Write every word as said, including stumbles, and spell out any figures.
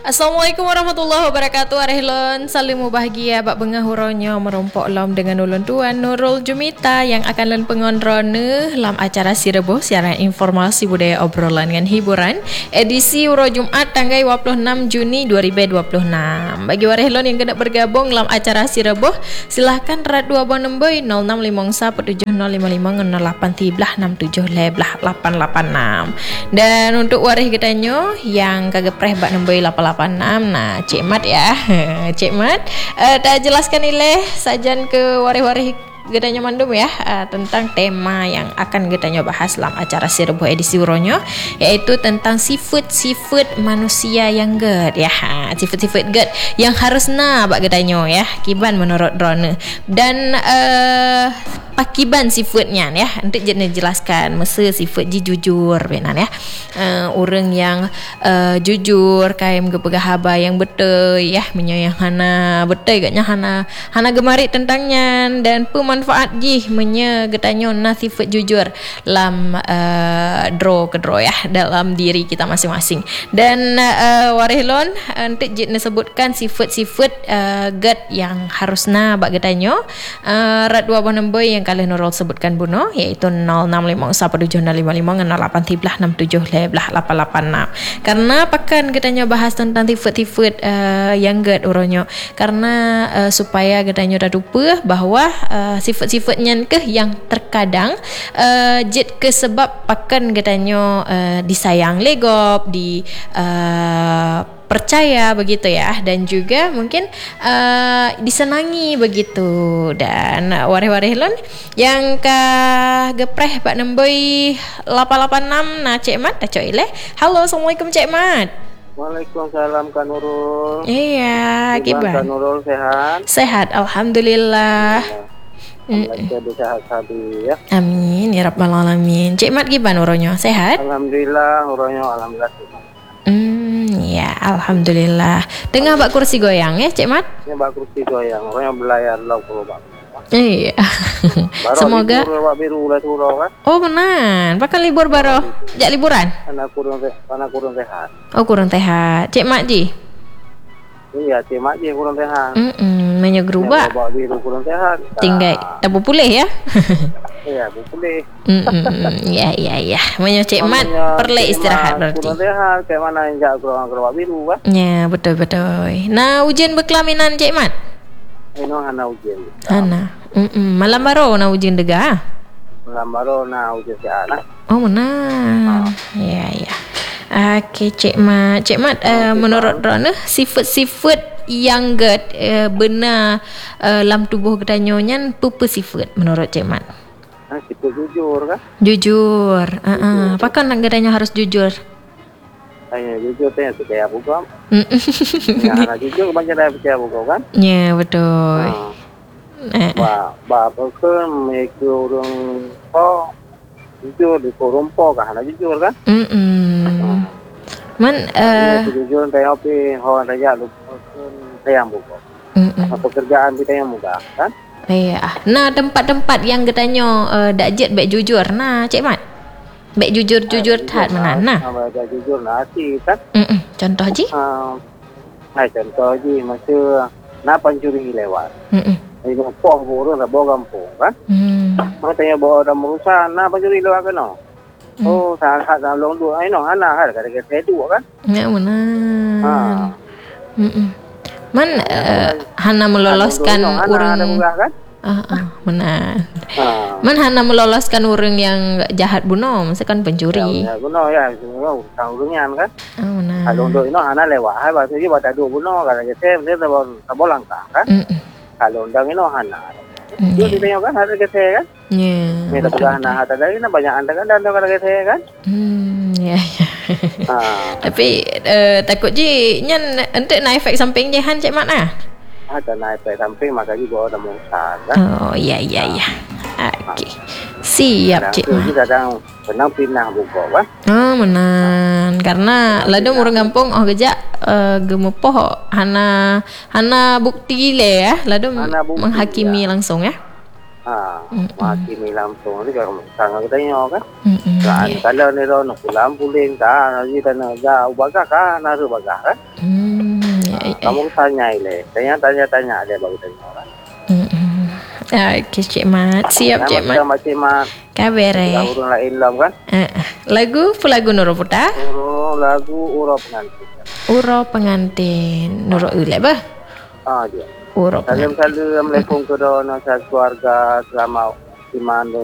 Assalamualaikum warahmatullahi wabarakatuh. Arehilon salimu bahagia bak bengah huronyo merompok lom dengan ulun tuan Nurul Jumita yang akan len pengonrone lam acara Sireboh siaran informasi budaya obrolan dengan hiburan edisi Uro Jumat tanggal dua puluh enam Juni dua ribu dua puluh enam. Bagi warehilon yang kena bergabung lam acara Sireboh, silahkan rat dua bon nombor nol enam lima satu tujuh nol lima lima nol lapan tiga enam tujuh leblah lapan lapan enam. Dan untuk wareh getanyo yang kagak preh bak nombor lapan lapan enam, nah Cik Mat ya. Cik Mat uh, dah jelaskan nilai sajan ke wareh-wareh gedanya mandum ya, uh, tentang tema yang akan gedanya bahas dalam acara Sireboh edisi uronyo, yaitu tentang sifat-sifat manusia yang ged ya, sifat-sifat ged yang harus na bak gedanya ya, kiban menurut drone dan uh, pakiban sifatnya ya. Untuk jadi jelaskan masa sifat ji jujur benar ya, uh, orang yang uh, jujur kaim gepegah haba yang betul ya, menyayang hana betul gaknya hana hana gemari tentangnya dan pemanfaat ji menye getanyo na sifat jujur lam uh, draw ke draw ya dalam diri kita masing-masing. Dan uh, warelon untuk jadi sebutkan sifat-sifat uh, ged yang harus na bak getanyo, uh, rat dua bon nombor yang kalian Nurul sebutkan buno, yaitu nol enam lima satu tujuh nol lima lima nol lapan tiga enam tujuh leblah lapan lapan enam. Karena pakan kitanya bahas tentang sifat-sifat uh, yang ged uronyo, karena uh, supaya kitanya dah lupa bahawa uh, sifat-sifatnya ke yang terkadang uh, jet ke sebab pakan kitanya uh, disayang legop di uh, percaya begitu ya, dan juga mungkin uh, disenangi begitu. Dan uh, wareh-wareh lon yang ka gepreh pak nemboi lapan lapan enam na Cik Mat dah coy leh. Halo, Assalamualaikum Cik Mat. Waalaikumsalam Kak Nurul. Iya, gimana Kak Nurul sehat? Sehat, alhamdulillah. Alhamdulillah sehat sabi ya. Amin ya rabbal alamin. Cik Mat gimana uronyo? Sehat? Alhamdulillah uronyo alhamdulillah sehat. Hmm, ya alhamdulillah. Tengah bak kursi goyang ya Cik Mat? Ini bak kursi goyang, uronyo belayar lau pulau bak. Iya. Semoga libur biru lah turun kan. Oh benar. Pakai libur baru. Jak liburan? Karena kurang karena kurang sehat. Oh kurang sehat. Cik Mak ji? Iya, Cik Mak ji kurang sehat. Hmm, menyegerubak. Bawa biru kurang sehat. Tinggal tak pulih ya. Iya, boleh. Hmm, ya ya ya. Menyo Cik Mat perlu istirahat berarti. Kurang sehat kayak mana yang jak kurang kurang biru kan? Ya, betul betul. Nah, ujian berkelaminan Cik Mat? Ini hana ujian. Hana. Mm malam baru na ujian dega. Malam baru na ujian si anak. Oh, benar. Ya ya. Okey Cik Mat. Cik Mat uh, menurut Rona sifat-sifat yang ged uh, benar uh, dalam tubuh gedanyonya apa sifat menurut Cik Mat? Ah, sifat jujur kan? Jujur. Uh -uh. Apakah nak gedanyo harus jujur? Saya jujur tanya percaya bukan? Ya, anak jujur banyak dah percaya bukan kan? Ya betul. Ah. Ba, ba apa ke mereka orang po jujur di korumpo kan? Anak jujur kan? Hmm. Uh. Man uh, jujur tanya apa? Orang raja lupa tanya bukan? Uh. Pekerjaan kita yang mudah kan? Iya. Nah tempat-tempat yang getanyo uh, dak jet baik jujur. Nah Cik Mat. Baik jujur-jujur tak mana nah. Baik jujur nasi kan? Mm contoh ji? Ah, uh, contoh ji masa na pencuri lewat. Hmm. Ini pong burung dah bawa kampung kan? Hmm. Mana tanya bawa orang merusak na pencuri lewat kan? No? Oh, sahat dalam long dua. Ai no anak kan kadang-kadang saya dua kan? Ya benar. Ha. Hmm. Man uh, hana meloloskan orang kan? Ah, ah, benar. Ha. Man hana meloloskan orang yang jahat bunuh, misalkan pencuri. Ya, bunuh ya, bunuh tanggungan kan? Oh, benar. Kalau untuk ini anak lewat, hai bahasa dia pada dua bunuh kalau kita dia tak tak boleh langkah kan? Mm. Kalau undang ini anak. Mm. Dia ditanya kan ada kita kan? Ya. Kita sudah anak ada dari na banyak anda kan dan ada kita kan? Hmm, ya ya. Ha. Tapi uh, takut je nyan untuk na efek samping je han Cik Mat ah. Ada naik ke samping maka juga ada merusak kan? Oh, ya ya ya. Okey. Siap Cik Mat. Kita kadang pernah pindah buka kan? Oh, menan. Karena ladung orang kampung oh gejak uh, gemepoh hana hana bukti le ya, ladung menghakimi ya. Langsung ya. Ha, maki ni langsung ni kalau sangat tanya kan. Mm-mm. Kan Yeah. kalau ni ro nak pulang puling dah, nanti tanah jauh bagah kan, naru bagah kan. Hmm. Ya, ya, ya. Kamu tanya ile, tanya tanya tanya dia baru tanya kan. Mm-mm. Okey, Cik Mat. Siap, Cik Mat. Macam mat. Kabar eh. Urang lain lam kan. Uh, lagu, apa lagu Nurul Putra? Uro lagu uro pengantin. Uro pengantin. Nurul ulek bah? Ah dia. Uro pengantin. Salam salam, assalamualaikum kepada keluarga selama iman